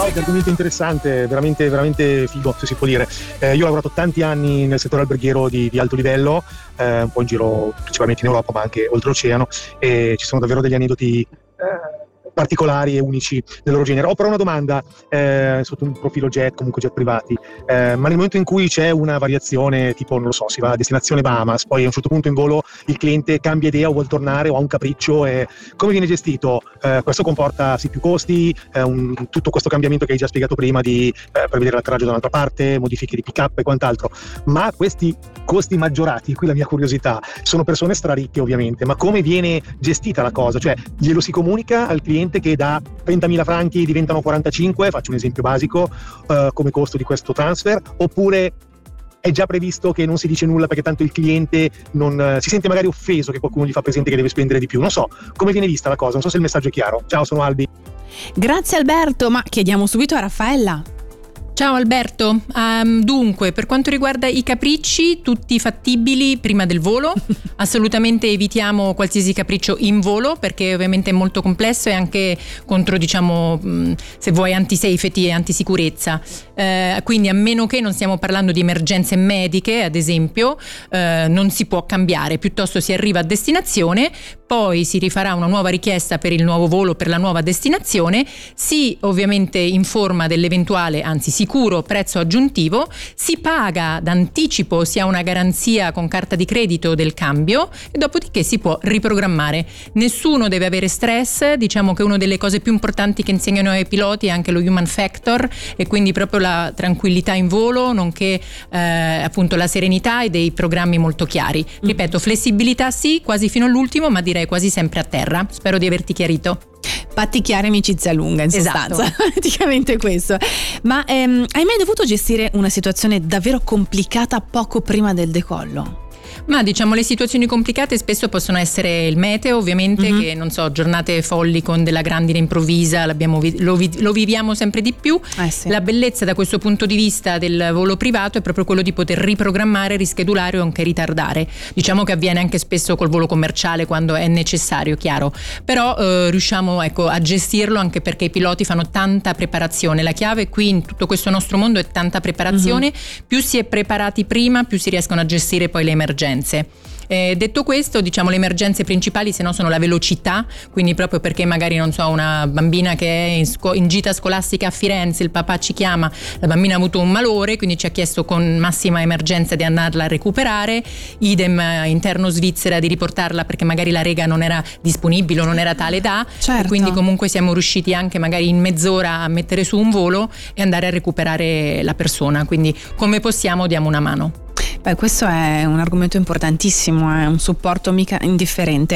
Wow, che argomento interessante, veramente, veramente figo, se si può dire. Io ho lavorato tanti anni nel settore alberghiero di alto livello, un po' in giro principalmente in Europa, ma anche oltreoceano, e ci sono davvero degli aneddoti particolari e unici del loro genere. Ho però una domanda sotto un profilo jet, comunque jet privati, ma nel momento in cui c'è una variazione, tipo, non lo so, si va a destinazione Bahamas, poi a un certo punto in volo il cliente cambia idea o vuol tornare o ha un capriccio, come viene gestito? Questo comporta sì più costi, tutto questo cambiamento che hai già spiegato prima di prevedere l'atterraggio da un'altra parte, modifiche di pick-up e quant'altro, ma questi costi maggiorati, qui la mia curiosità, sono persone straricche ovviamente, ma come viene gestita la cosa? Cioè, glielo si comunica al cliente che da 30.000 franchi diventano 45, faccio un esempio basico, come costo di questo transfer, oppure è già previsto che non si dice nulla perché tanto il cliente non si sente magari offeso che qualcuno gli fa presente che deve spendere di più? Non so, come viene vista la cosa? Non so se il messaggio è chiaro. Ciao, sono Albi. Grazie Alberto, ma chiediamo subito a Raffaella. Ciao Alberto, dunque per quanto riguarda i capricci, tutti fattibili prima del volo, assolutamente evitiamo qualsiasi capriccio in volo perché ovviamente è molto complesso e anche contro, diciamo, se vuoi anti-safety e antisicurezza, quindi a meno che non stiamo parlando di emergenze mediche ad esempio, non si può cambiare, piuttosto si arriva a destinazione, poi si rifarà una nuova richiesta per il nuovo volo, per la nuova destinazione, si ovviamente informa dell'eventuale, anzi sicuro prezzo aggiuntivo, si paga d'anticipo, si ha una garanzia con carta di credito del cambio e dopodiché si può riprogrammare. Nessuno deve avere stress, diciamo che una delle cose più importanti che insegnano ai piloti è anche lo human factor e quindi proprio la tranquillità in volo, nonché appunto la serenità e dei programmi molto chiari. Ripeto, flessibilità sì, quasi fino all'ultimo, ma direi quasi sempre a terra. Spero di averti chiarito. Patti chiari, amicizia lunga, in sostanza. Esatto. Praticamente questo. Ma hai mai dovuto gestire una situazione davvero complicata poco prima del decollo? Ma diciamo le situazioni complicate spesso possono essere il meteo ovviamente, che non so, giornate folli con della grandine improvvisa, lo viviamo sempre di più. Sì. La bellezza da questo punto di vista del volo privato è proprio quello di poter riprogrammare, rischedulare o anche ritardare. Diciamo che avviene anche spesso col volo commerciale quando è necessario, chiaro, però riusciamo a gestirlo anche perché i piloti fanno tanta preparazione. La chiave qui in tutto questo nostro mondo è tanta preparazione, più si è preparati prima più si riescono a gestire poi le emergenze. Detto questo, diciamo le emergenze principali se no sono la velocità, quindi proprio perché magari non so una bambina che è in gita scolastica a Firenze, il papà ci chiama, la bambina ha avuto un malore, quindi ci ha chiesto con massima emergenza di andarla a recuperare, idem interno Svizzera di riportarla perché magari la rega non era disponibile o non era tale da, certo. Quindi comunque siamo riusciti anche magari in mezz'ora a mettere su un volo e andare a recuperare la persona, quindi come possiamo diamo una mano. Beh, questo è un argomento importantissimo, è un supporto mica indifferente.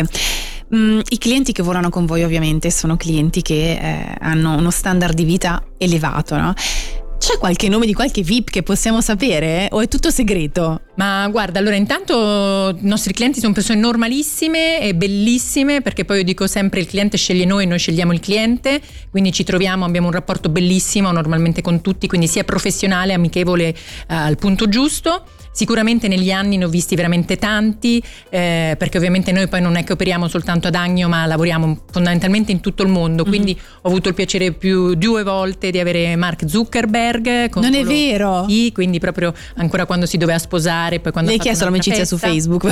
I clienti che volano con voi ovviamente sono clienti che hanno uno standard di vita elevato, no? C'è qualche nome di qualche VIP che possiamo sapere o è tutto segreto? Ma guarda, allora intanto i nostri clienti sono persone normalissime e bellissime, perché poi io dico sempre il cliente sceglie noi scegliamo il cliente, quindi ci troviamo, abbiamo un rapporto bellissimo normalmente con tutti, quindi sia professionale, amichevole al punto giusto. Sicuramente negli anni ne ho visti veramente tanti, perché ovviamente noi poi non è che operiamo soltanto ad Agno, ma lavoriamo fondamentalmente in tutto il mondo, quindi ho avuto il piacere più 2 volte di avere Mark Zuckerberg. Non è vero? Sì, quindi proprio ancora quando si doveva sposare, poi quando lei ha chiesto l'amicizia su Facebook.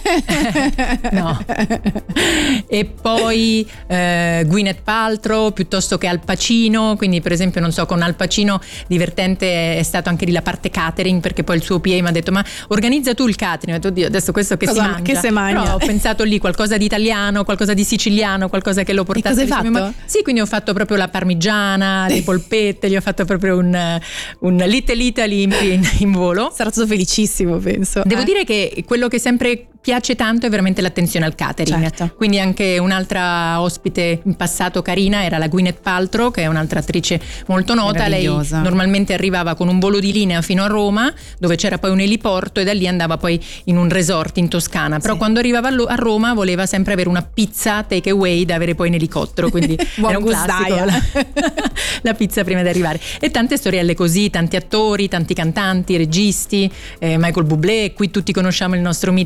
No. E poi Gwyneth Paltrow piuttosto che Al Pacino, quindi per esempio non so, con Al Pacino divertente è stato anche lì la parte catering, perché poi il suo PA mi ha detto ma organizza tu il catering. Ho detto oddio, adesso questo che cosa, si mangia? Che se mangia? Però ho pensato lì qualcosa di italiano, qualcosa di siciliano, qualcosa che lo portasse. E cosa hai fatto? Sì, quindi ho fatto proprio la parmigiana, le polpette, gli ho fatto proprio un Little Italy in volo. Sarà stato felicissimo, penso. Devo dire che quello che sempre piace tanto è veramente l'attenzione al catering. Certo. Quindi anche un'altra ospite in passato carina era la Gwyneth Paltrow, che è un'altra attrice molto nota. Lei normalmente arrivava con un volo di linea fino a Roma, dove c'era poi un eliporto, e da lì andava poi in un resort in Toscana. Però quando arrivava a Roma voleva sempre avere una pizza take away da avere poi in elicottero, quindi era un classico la pizza prima di arrivare. E tante storielle così, tanti attori, tanti cantanti, registi, Michael Bublé, qui tutti conosciamo il nostro mitico Guè,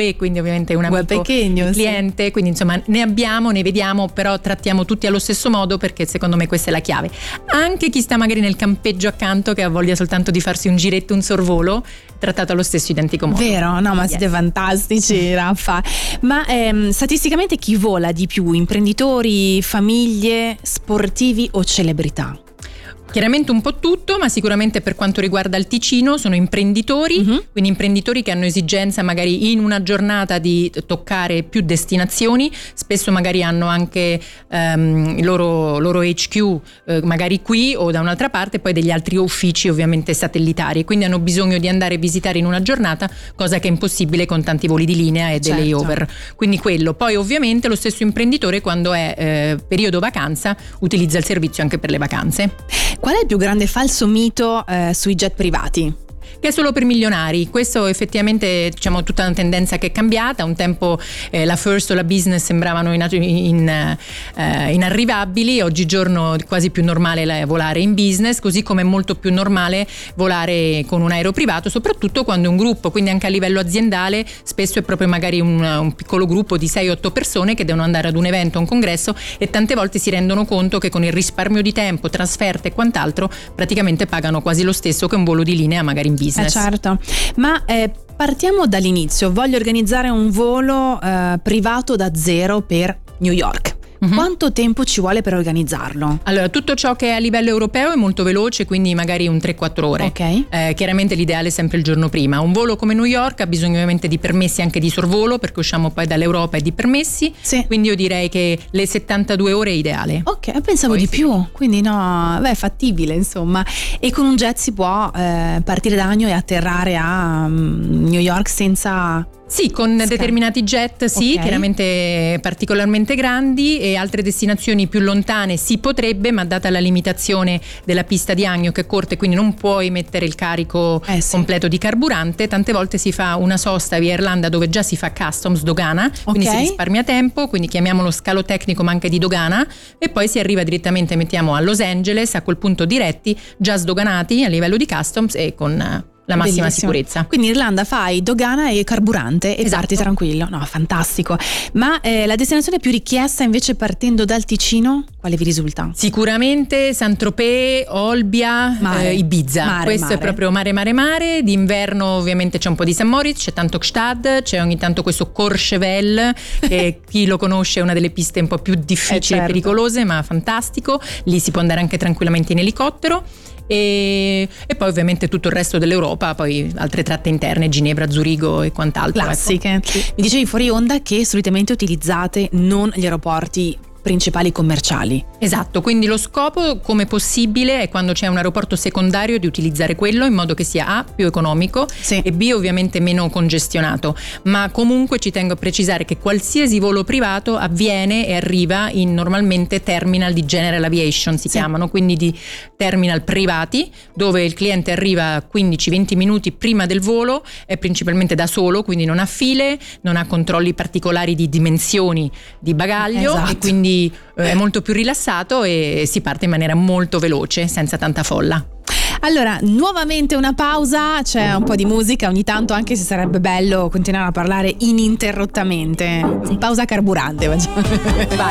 Santrope, quindi ovviamente un amico cliente, quindi insomma ne abbiamo, ne vediamo, però trattiamo tutti allo stesso modo, perché secondo me questa è la chiave. Anche chi sta magari nel campeggio accanto, che ha voglia soltanto di farsi un giretto, un sorvolo, trattato allo stesso identico modo. Vero? No, ma siete fantastici, Raffa. Ma statisticamente chi vola di più? Imprenditori, famiglie, sportivi o celebrità? Chiaramente un po' tutto, ma sicuramente per quanto riguarda il Ticino sono imprenditori, quindi imprenditori che hanno esigenza magari in una giornata di toccare più destinazioni, spesso magari hanno anche il loro HQ magari qui o da un'altra parte, poi degli altri uffici ovviamente satellitari, quindi hanno bisogno di andare a visitare in una giornata, cosa che è impossibile con tanti voli di linea e dei layover, quindi quello. Poi ovviamente lo stesso imprenditore, quando è periodo vacanza, utilizza il servizio anche per le vacanze. Qual è il più grande falso mito sui jet privati? Che è solo per milionari. Questo effettivamente, diciamo, tutta una tendenza che è cambiata. Un tempo la first o la business sembravano inarrivabili, oggigiorno quasi più normale volare in business, così come è molto più normale volare con un aereo privato, soprattutto quando è un gruppo, quindi anche a livello aziendale spesso è proprio magari un piccolo gruppo di 6-8 persone che devono andare ad un evento, a un congresso, e tante volte si rendono conto che con il risparmio di tempo, trasferte e quant'altro praticamente pagano quasi lo stesso che un volo di linea magari in business. Certo, ma partiamo dall'inizio. Voglio organizzare un volo privato da zero per New York. Quanto tempo ci vuole per organizzarlo? Allora, tutto ciò che è a livello europeo è molto veloce, quindi magari un 3-4 ore. Ok. Chiaramente l'ideale è sempre il giorno prima. Un volo come New York ha bisogno ovviamente di permessi anche di sorvolo, perché usciamo poi dall'Europa e di permessi. Sì. Quindi io direi che le 72 ore è ideale. Ok, pensavo poi di più, quindi no, è fattibile insomma. E con un jet si può partire da Agno e atterrare a New York senza... Sì, con determinati jet sì, chiaramente particolarmente grandi, e altre destinazioni più lontane si potrebbe, ma data la limitazione della pista di Agno che è corta e quindi non puoi mettere il carico completo di carburante, tante volte si fa una sosta via Irlanda dove già si fa customs, dogana, quindi si risparmia tempo, quindi chiamiamolo scalo tecnico ma anche di dogana, e poi si arriva direttamente, mettiamo, a Los Angeles, a quel punto diretti, già sdoganati a livello di customs e con la massima sicurezza. Quindi in Irlanda fai dogana e carburante e parti tranquillo. No, fantastico. Ma la destinazione più richiesta invece partendo dal Ticino, quale vi risulta? Sicuramente Saint-Tropez, Olbia, Ibiza. Questo è proprio mare. D'inverno ovviamente c'è un po' di St. Moritz, c'è tanto Gstad, c'è ogni tanto questo Courchevel che chi lo conosce è una delle piste un po' più difficili e pericolose, ma fantastico. Lì si può andare anche tranquillamente in elicottero. E poi ovviamente tutto il resto dell'Europa, poi altre tratte interne, Ginevra, Zurigo e quant'altro. Classiche. Mi dicevi fuori onda che solitamente utilizzate non gli aeroporti principali commerciali. Esatto, quindi lo scopo come possibile è, quando c'è un aeroporto secondario, di utilizzare quello in modo che sia A, più economico, e B, ovviamente meno congestionato, ma comunque ci tengo a precisare che qualsiasi volo privato avviene e arriva in normalmente terminal di General Aviation, si chiamano, quindi di terminal privati, dove il cliente arriva 15-20 minuti prima del volo, è principalmente da solo, quindi non ha file, non ha controlli particolari di dimensioni di bagaglio, e quindi è molto più rilassato e si parte in maniera molto veloce, senza tanta folla. Allora, nuovamente una pausa, c'è un po' di musica ogni tanto, anche se sarebbe bello continuare a parlare ininterrottamente. Pausa carburante.